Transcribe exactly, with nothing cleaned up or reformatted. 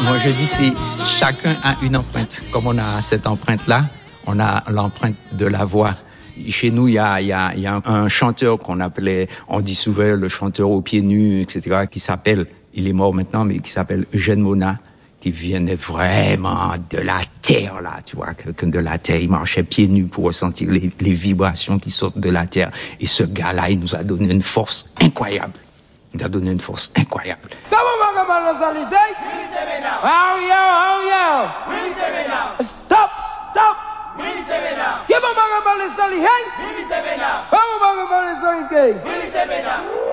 Moi, je dis, c'est chacun a une empreinte. Comme on a cette empreinte-là, on a l'empreinte de la voix. Chez nous, il y a, il y a, il y a un chanteur qu'on appelait, on dit souvent le chanteur aux pieds nus, et cetera, qui s'appelle, il est mort maintenant, mais qui s'appelle Eugène Mona, qui venait vraiment de la terre, là, tu vois, quelqu'un de la terre. Il marchait pieds nus pour ressentir les, les vibrations qui sortent de la terre. Et ce gars-là, il nous a donné une force incroyable. Il nous a donné une force incroyable. Stop! Stop! Give him a